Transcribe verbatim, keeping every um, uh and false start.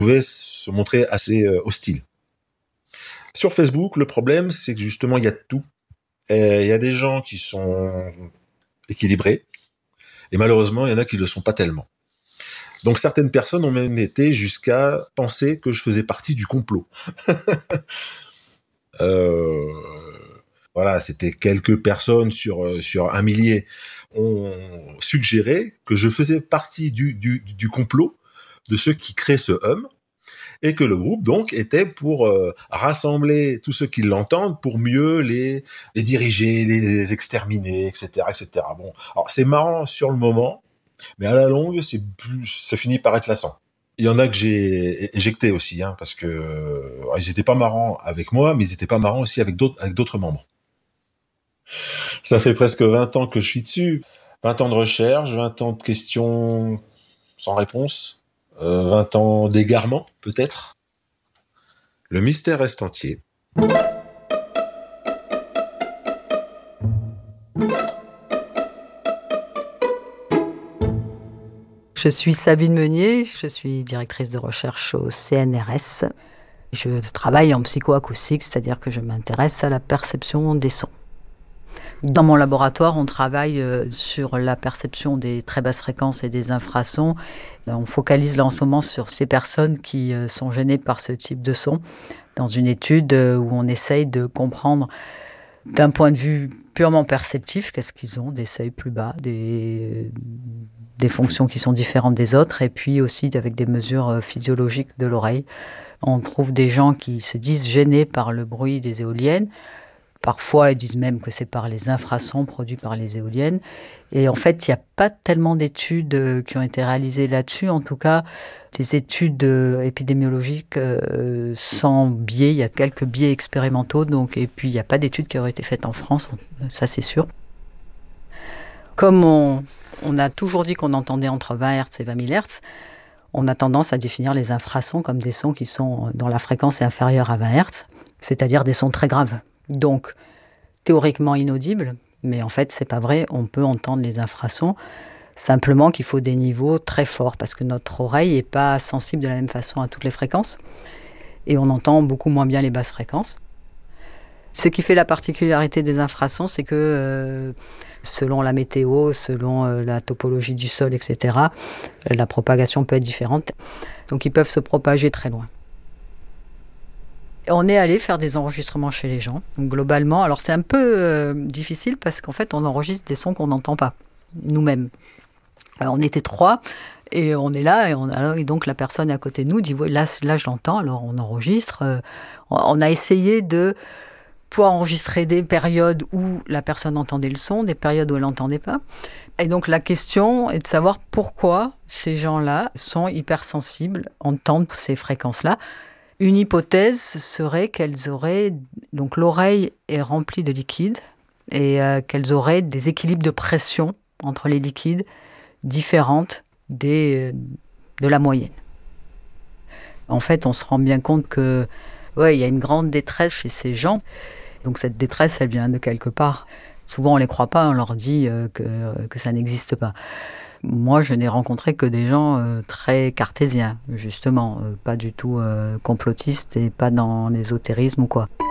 pouvaient se montrer assez euh, hostiles. Sur Facebook, le problème, c'est que justement, il y a de tout. Il y a des gens qui sont équilibrés, et malheureusement, il y en a qui ne le sont pas tellement. Donc certaines personnes ont même été jusqu'à penser que je faisais partie du complot. euh, voilà, c'était quelques personnes sur sur un millier ont suggéré que je faisais partie du du, du complot de ceux qui créent ce hum, et que le groupe donc était pour euh, rassembler tous ceux qui l'entendent pour mieux les les diriger, les, les exterminer, et cetera, et cetera. Bon, alors c'est marrant sur le moment. Mais à la longue, c'est plus, ça finit par être lassant. Il y en a que j'ai éjecté aussi, hein, parce que euh, ils étaient pas marrants avec moi, mais ils étaient pas marrants aussi avec d'autres, avec d'autres membres. Ça fait presque vingt ans que je suis dessus. vingt ans de recherche, vingt ans de questions sans réponse, euh, vingt ans d'égarement, peut-être. Le mystère reste entier. Je suis Sabine Meunier, je suis directrice de recherche au C N R S. Je travaille en psychoacoustique, c'est-à-dire que je m'intéresse à la perception des sons. Dans mon laboratoire, on travaille sur la perception des très basses fréquences et des infrasons. On focalise là en ce moment sur ces personnes qui sont gênées par ce type de son, dans une étude où on essaye de comprendre d'un point de vue purement perceptif, qu'est-ce qu'ils ont, des seuils plus bas, des... des fonctions qui sont différentes des autres, et puis aussi avec des mesures physiologiques de l'oreille. On trouve des gens qui se disent gênés par le bruit des éoliennes. Parfois, ils disent même que c'est par les infrasons produits par les éoliennes. Et en fait, il n'y a pas tellement d'études qui ont été réalisées là-dessus. En tout cas, des études épidémiologiques sans biais. Il y a quelques biais expérimentaux. Donc, et puis, il n'y a pas d'études qui auraient été faites en France. Ça, c'est sûr. Comme on... On a toujours dit qu'on entendait entre vingt hertz et vingt mille hertz. On a tendance à définir les infrasons comme des sons qui sont dont la fréquence est inférieure à vingt hertz, c'est-à-dire des sons très graves. Donc, théoriquement inaudibles, mais en fait, c'est pas vrai. On peut entendre les infrasons, simplement qu'il faut des niveaux très forts, parce que notre oreille n'est pas sensible de la même façon à toutes les fréquences, et on entend beaucoup moins bien les basses fréquences. Ce qui fait la particularité des infrasons, c'est que euh, selon la météo, selon euh, la topologie du sol, et cetera, euh, la propagation peut être différente. Donc ils peuvent se propager très loin. On est allé faire des enregistrements chez les gens. Donc, globalement, alors c'est un peu euh, difficile parce qu'en fait, on enregistre des sons qu'on n'entend pas, nous-mêmes. Alors on était trois et on est là et, on a, et donc la personne à côté de nous dit ouais, là, là je l'entends, alors on enregistre. Euh, on a essayé de pouvoir enregistrer des périodes où la personne entendait le son, des périodes où elle n'entendait pas. Et donc la question est de savoir pourquoi ces gens-là sont hypersensibles, entendent ces fréquences-là. Une hypothèse serait qu'elles auraient... Donc l'oreille est remplie de liquide et euh, qu'elles auraient des équilibres de pression entre les liquides différentes des, de la moyenne. En fait, on se rend bien compte que ouais, y a une grande détresse chez ces gens. Donc cette détresse, elle vient de quelque part. Souvent, on ne les croit pas, on leur dit euh, que, euh, que ça n'existe pas. Moi, je n'ai rencontré que des gens euh, très cartésiens, justement, euh, pas du tout euh, complotistes et pas dans l'ésotérisme ou quoi.